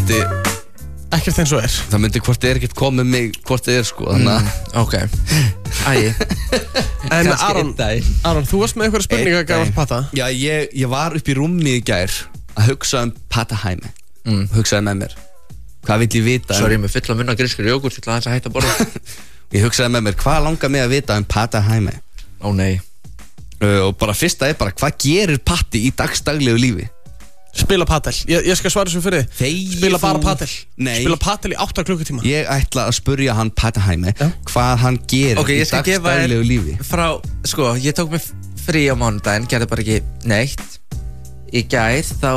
myndi ekkert eins og það myndi hvort ekkert komið mig hvort sko þannig ok æi en Aron, þú varst með einhverja spurninga gamalt Pata já, ég var upp í rúmi í gær að hugsa Pata Hæmi hugsaði með mér hvað vill ég vita sorry, ég með fulla munna grískur jógurt til að hætta að borða ég hugsaði með mér, hvað langar mig að vita Pata Hæmi ó nei og bara fyrsta bara, hvað gerir Patti í dagstaglegu lífi? Spila padel, ég skal svara svo fyrir spila bara padel spila padel í 8 klukkutíma ég ætla að spurja hann Pata Hæmi hvað hann gerir í dagstaglegu lífi frá, sko, ég tók mig frí á mánudaginn, gerði bara ekki neitt í gær, þá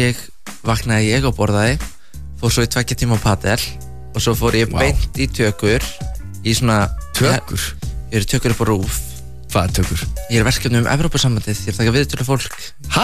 vaknaði ég og borðaði fór svo í 2 tíma padel og svo fór ég beint í tökur í svona tökur? Ég tökur upp á RÚV hvað er tökur? Ég verkefni Evrópusambandið, ég taka viðtölu fólk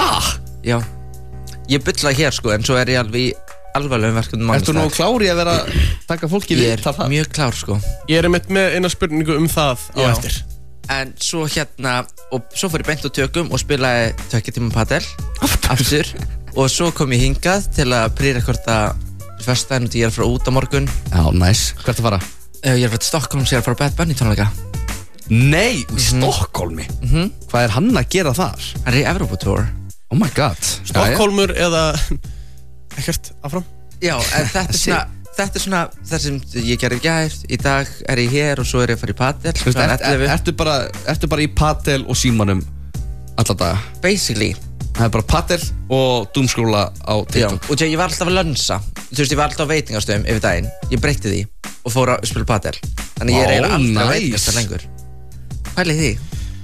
já ég bylla hér sko, en svo ég alveg í alvarlegum verkefnum Ertu nú klári að vera að taka fólki við? Ég mjög klár sko Ég með eina spurningu það á eftir En svo og svo fór ég beint á tökum og spilaði 2 tíma padel aftur og svo kom ég hingað til að pre-rekorda föstudaginn og ég frá út á morgun Já, næs, hvert að fara? Ég frá Stockholm, sér að fara Bad Bunny tónleika Nei, í Stockholmi? Hvað hann að gera þar? Hann í Evropatour Oh my god Stockholmur eða ekkert áfram Já, en þetta svona það sem ég gerði gær í dag ég hér og svo ég að fara í padel Ertu bara í padel og símanum alla daga? Basically Það bara padel og doomskróla á TikTok og ég var alltaf að lönsa þú veist, ég var alltaf á veitingastöðum yfir daginn ég breytti því og fór að spila padel þannig ég eiginlega alltaf að veitingastöð lengur Pælið því?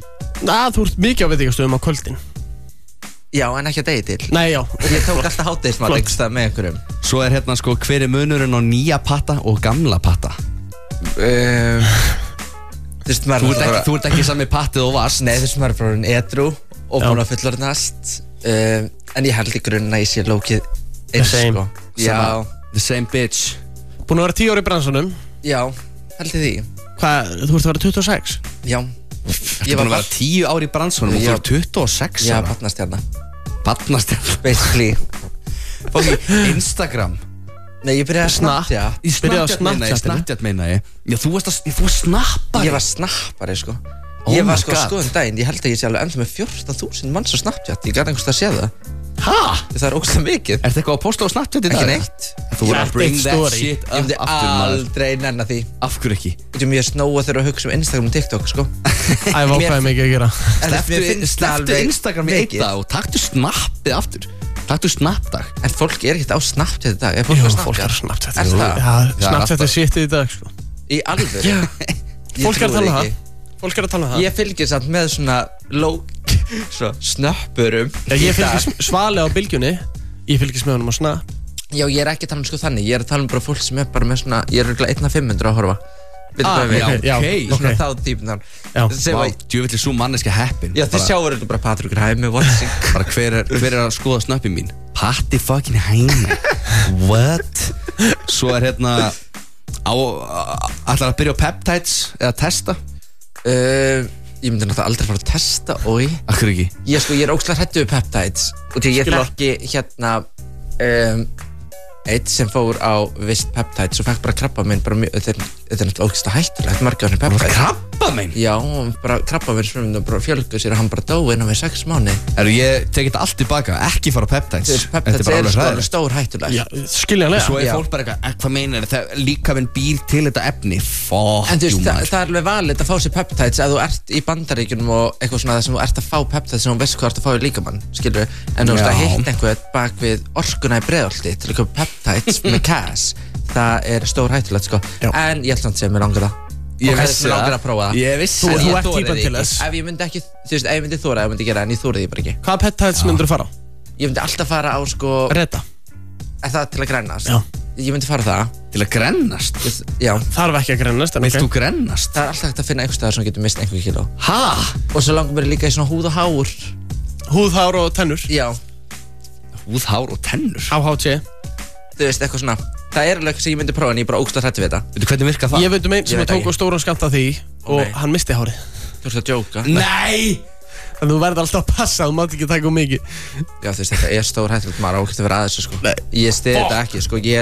Þú ert mikið á veitingastöðum á kvöldin Já, en ekki að degi til Nei, já Ég tók alltaf hádegismat einhverstað með einhverjum Svo hérna sko, hver munurinn á nýja Pata og gamla Pata? Þú ert ekki sami Patið og varst Nei, þessum er frá hún edru og búin að fullorðnast en ég held í grunn að ég sé lókið eins sko Já The same bitch Búin að vera 10 ára í bransanum Já, held ég því Hvað, þú ert að vera 26? Já Ég var bara 10 ári í bransunum og þú er 26 Já, barnastjarna Basically Instagram Nei, ég byrjaði að Snapchat Í Snapchat meina ég Já, þú varst snappari Ég var snappari, sko Ég var sko daginn, ég held að ég sé alveg enda með 14.000 manns á Snapchat Ég gæti einhvers að sé það Það er ógæslega mikið Ertu eitthvað að posta á Snapchat í dag? Ekki neitt Þú verður að bring that shit up Ég myndi aldrei nenna því Af hverju ekki? Þú veist, ég snóa þegar að hugsa Instagram og TikTok, sko Æ, hvað er mikið að gera Slepptu Instagram í einn dag og taktu snappið aftur Taktu snappdag En fólk ekkert á Snapchat í dag Fólk er á Snapchat Snapchat shitið í dag, sko Í alvöru Fólk er að tala það Ég fylgir samt með svona snöppurum Ég fylgist Svali á bylgjunni Ég fylgist með honum á Snap Já, ég er ekki að tala um sko þannig Ég er að tala um bara fólk sem bara með svona Ég er örugglega 1.500 að horfa Svona þá típnar Djöfull svo manneska heppin Já, þið sjáur þetta bara Patrik Hæmi watching Bara hver er að skoða snöppi mín Patti fucking Hæmi What? Svo hérna Ætlar að byrja á peptides eða testa Ég myndi náttúrulega aldrei fara að testa Akkur ekki? Ég er ógeðslega hræddur við peptides Og því ég þekki hérna Eitt sem fór á vist peptides og fekk bara krabbamein Þetta er náttúrulega ógeðslega hættulegt margar af þessum peptides Krabbamein? Já, bara krabbamein bara fjölgu sér og hann bara dó innan við 6 mánuði Ég tek þetta allt tilbaka, ekki fara á peptides Peptides er alveg stór hættulegt Já, skiljanlega Svo fólk bara hvað meinar það líka minn býr til þetta efni En þú veist, það er alveg valið að fá sér peptides að þú ert í Bandaríkjunum og eitthvað svona það sem þú ert að fá peptides sem þú veist hvað þú ert að fá í líkamann skilur, en þú veist að hitta einhvern bak við Orkuna í Breiðholti til að köpa peptides með cash það er stór hættulegt sko en ég ætla að segja mér langar það Ég vissi það Ég vissi Þú ert típan til þess Ef ég myndi ekki, þú veist, ef ég myndi þóra ef ég myndi gera en ég þóri því bara ekki Hvaða peptides myndur þú fara á? Ég myndi alltaf fara á sko Reda Það til að grennast Já Ég myndi fara það Til að grennast? Já Þarf ekki að grennast Vilt þú grennast? Það er alltaf hægt að finna einhver staðar sem getur mist einhver kíló Ha? Og svo langar mér líka í svona húð og hár Húð, hár og tennur Já Húð, hár og tennur HHT Þú veist, eitthvað svona Það er alveg sem ég myndi prófa en ég er bara ógeðslega hræddur við þetta Veitu hvernig virkar það? Ég veit um einn sem tók á stóran skammt af því og hann misti hárið Þú ert að djóka Nei! Þannig þú verður alltaf að passa, þú mátt ekki taka mikið Já, þú veist, þetta er stór hættulegt maður á ekki að vera að þessu sko Ég stiði þetta ekki, sko, ég